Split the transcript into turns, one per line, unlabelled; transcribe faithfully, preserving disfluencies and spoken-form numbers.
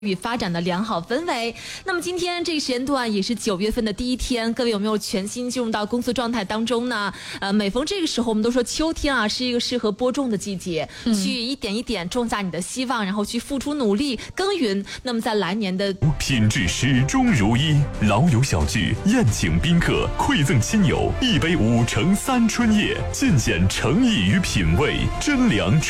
与发展的良好氛围。那么今天这个时间段也是九月份的第一天，各位有没有全心进入到工作状态当中呢？呃，每逢这个时候，我们都说秋天啊是一个适合播种的季节，嗯、去一点一点种下你的希望，然后去付出努力耕耘。那么在来年的
品质始终如一，老友小聚宴请宾客，馈赠亲友一杯五乘三春夜，尽显诚意与品味，真粮。